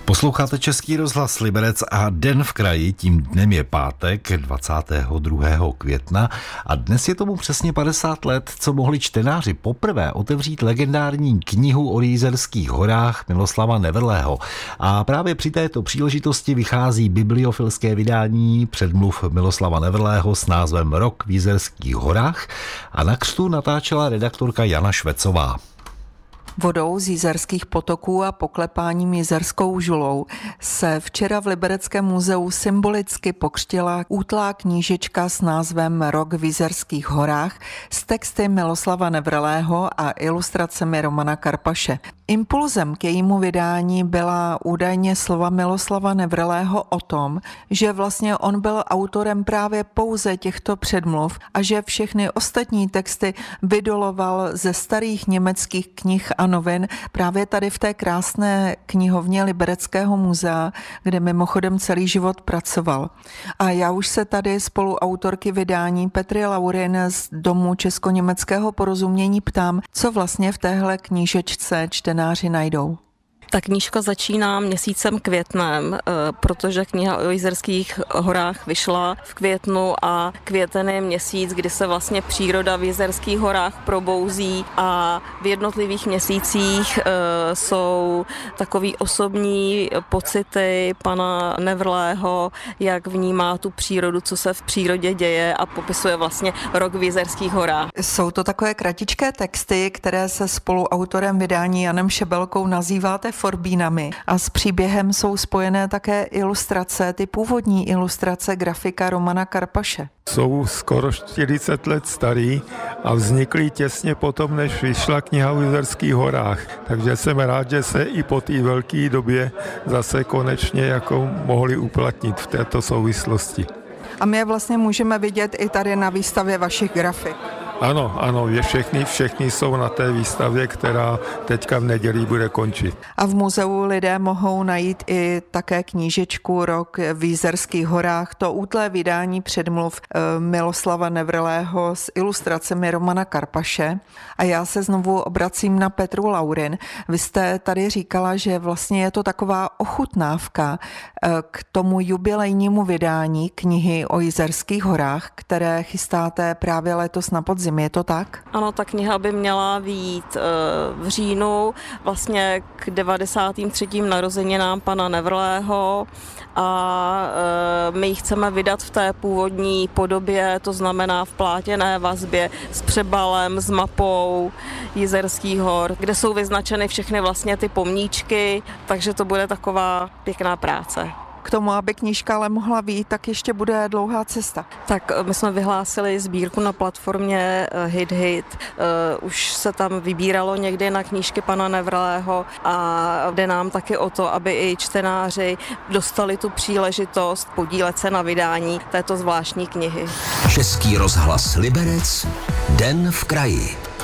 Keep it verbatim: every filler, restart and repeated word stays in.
Posloucháte Český rozhlas Liberec a Den v kraji, tím dnem je pátek dvacátého druhého května a dnes je tomu přesně padesát let, co mohli čtenáři poprvé otevřít legendární knihu o Jizerských horách Miloslava Nevrlého. A právě při této příležitosti vychází bibliofilské vydání předmluv Miloslava Nevrlého s názvem Rok v Jizerských horách a na křtu natáčela redaktorka Jana Švecová. Vodou z jizerských potoků a poklepáním jizerskou žulou se včera v Libereckém muzeu symbolicky pokřtila útlá knížečka s názvem Rok v Jizerských horách s texty Miloslava Nevrlého a ilustracemi Romana Karpaše. Impulzem k jejímu vydání byla údajně slova Miloslava Nevrlého o tom, že vlastně on byl autorem právě pouze těchto předmluv a že všechny ostatní texty vydoloval ze starých německých knih a novin právě tady v té krásné knihovně Libereckého muzea, kde mimochodem celý život pracoval. A já už se tady spoluautorky vydání Petry Laurin z Domu česko-německého porozumění ptám, co vlastně v téhle knížečce čtenáři najdou. Ta knížka začíná měsícem květnem, protože kniha o Jizerských horách vyšla v květnu a květen je měsíc, kdy se vlastně příroda v Jizerských horách probouzí a v jednotlivých měsících jsou takový osobní pocity pana Nevrlého, jak vnímá tu přírodu, co se v přírodě děje a popisuje vlastně rok v Jizerských horách. Jsou to takové kratičké texty, které se spoluautorem vydání Janem Šebelkou nazýváte forbínami a s příběhem jsou spojené také ilustrace, ty původní ilustrace grafika Romana Karpaše. Jsou skoro čtyřicet let starý a vznikly těsně potom, než vyšla kniha o Jizerských horách. Takže jsem rád, že se i po té velké době zase konečně jako mohli uplatnit v této souvislosti. A my je vlastně můžeme vidět i tady na výstavě vašich grafik. Ano, ano, všechny, všechny jsou na té výstavě, která teďka v neděli bude končit. A v muzeu lidé mohou najít i také knížečku Rok v Jizerských horách, to útlé vydání předmluv Miloslava Nevrlého s ilustracemi Romana Karpaše. A já se znovu obracím na Petru Laurin. Vy jste tady říkala, že vlastně je to taková ochutnávka k tomu jubilejnímu vydání knihy o Jizerských horách, které chystáte právě letos na podzim. Je to tak? Ano, ta kniha by měla vyjít v říjnu, vlastně k devadesátým třetím narozeninám pana Nevrlého a my ji chceme vydat v té původní podobě, to znamená v plátěné vazbě s přebalem, s mapou Jizerských hor, kde jsou vyznačeny všechny vlastně ty pomníčky, takže to bude taková pěkná práce. K tomu, aby knížka ale mohla vyjít, tak ještě bude dlouhá cesta. Tak my jsme vyhlásili sbírku na platformě Hit Hit. Už se tam vybíralo někdy na knížky pana Nevrlého a jde nám taky o to, aby i čtenáři dostali tu příležitost podílet se na vydání této zvláštní knihy. Český rozhlas Liberec, Den v kraji.